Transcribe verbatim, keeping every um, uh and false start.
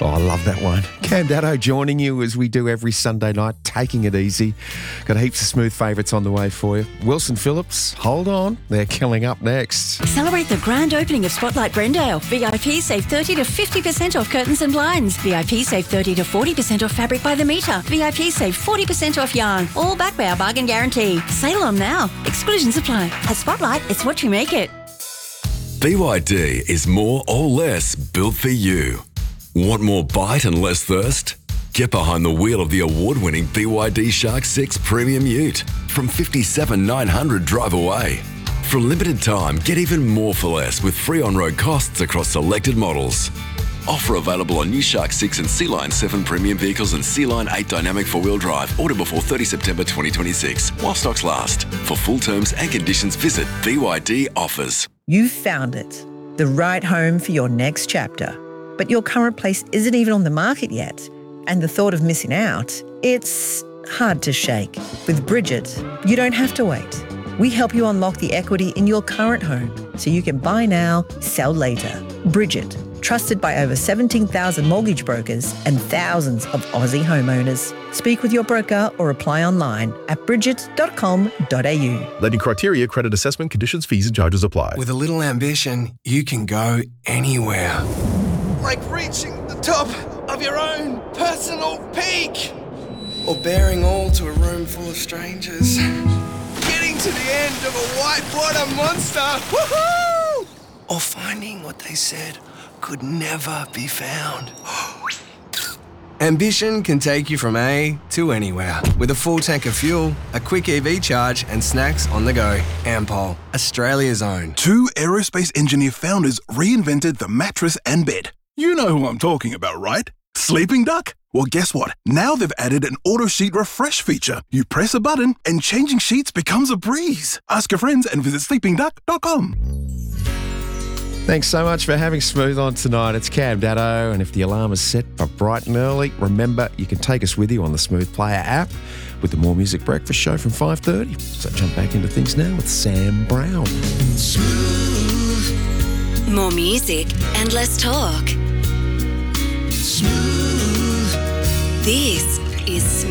Oh, I love that one. Cam Datto joining you as we do every Sunday night, taking it easy. Got heaps of smooth favourites on the way for you. Wilson Phillips, hold on. They're killing up next. Celebrate the grand opening of Spotlight Brendale. V I P save thirty to fifty percent off curtains and blinds. V I P save thirty to forty percent off fabric by the metre. V I P save forty percent off yarn. All backed by our bargain guarantee. Sale on now. Exclusions apply. At Spotlight, it's what you make it. B Y D is more or less built for you. Want more bite and less thirst? Get behind the wheel of the award-winning B Y D Shark six Premium Ute from fifty-seven thousand nine hundred drive away. For a limited time, get even more for less with free on-road costs across selected models. Offer available on new Shark six and Sea Line seven premium vehicles and Sea Line eight dynamic four-wheel drive. Order before thirtieth September twenty twenty-six while stocks last. For full terms and conditions, visit B Y D Offers. You've found it, the right home for your next chapter. But your current place isn't even on the market yet. And the thought of missing out, it's hard to shake. With Bridget, you don't have to wait. We help you unlock the equity in your current home so you can buy now, sell later. Bridget, trusted by over seventeen thousand mortgage brokers and thousands of Aussie homeowners. Speak with your broker or apply online at bridget dot com dot a u. Lending criteria, credit assessment, conditions, fees and charges apply. With a little ambition, you can go anywhere. Like reaching the top of your own personal peak. Or bearing all to a room full of strangers. Getting to the end of a whitewater monster. Woohoo! Or finding what they said could never be found. Ambition can take you from A to anywhere. With a full tank of fuel, a quick E V charge and snacks on the go. Ampol, Australia's own. Two aerospace engineer founders reinvented the mattress and bed. You know who I'm talking about, right? Sleeping Duck? Well, guess what? Now they've added an auto sheet refresh feature. You press a button and changing sheets becomes a breeze. Ask your friends and visit sleeping duck dot com. Thanks so much for having Smooth on tonight. It's Cam Datto, and if the alarm is set for bright and early, remember you can take us with you on the Smooth Player app with the More Music Breakfast show from five thirty. So jump back into things now with Sam Brown. Smooth. More music and less talk. Smooth. This is Smooth.